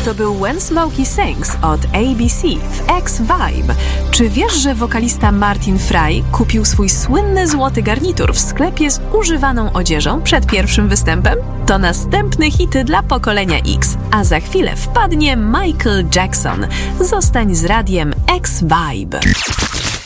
to był When Smokey Sings od ABC w X-Vibe. Czy wiesz, że wokalista Martin Fry kupił swój słynny złoty garnitur w sklepie z używaną odzieżą przed pierwszym występem? To następny hity dla pokolenia X, a za chwilę wpadnie Michael Jackson. Zostań z radiem X-Vibe.